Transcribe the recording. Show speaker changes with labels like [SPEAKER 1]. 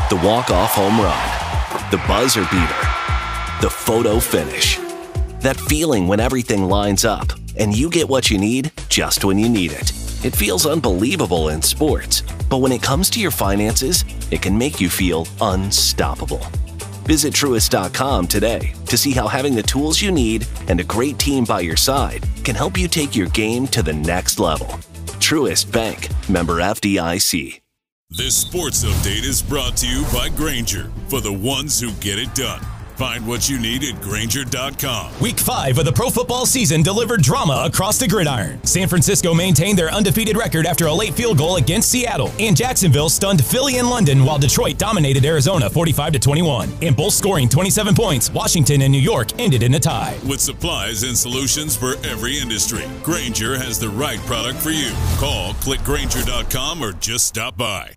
[SPEAKER 1] The walk-off home run. The buzzer beater. The photo finish. That feeling when everything lines up and you get what you need just when you need it. It feels unbelievable in sports, but when it comes to your finances, it can make you feel unstoppable. Visit Truist.com today to see how having the tools you need and a great team by your side can help you take your game to the next level. Truist Bank, member FDIC.
[SPEAKER 2] This sports update is brought to you by Grainger, for the ones who get it done. Find what you need at Grainger.com.
[SPEAKER 3] Week 5 of the pro football season delivered drama across the gridiron. San Francisco maintained their undefeated record after a late field goal against Seattle, and Jacksonville stunned Philly and London while Detroit dominated Arizona 45-21. In both scoring 27 points, Washington and New York ended in a tie.
[SPEAKER 2] With supplies and solutions for every industry, Grainger has the right product for you. Call, click Grainger.com, or just stop by.